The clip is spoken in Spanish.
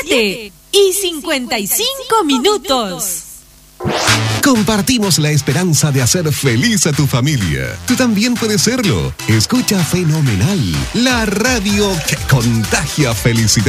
7:55. Compartimos la esperanza de hacer feliz a tu familia. Tú también puedes serlo. Escucha Fenomenal, la radio que contagia felicidad.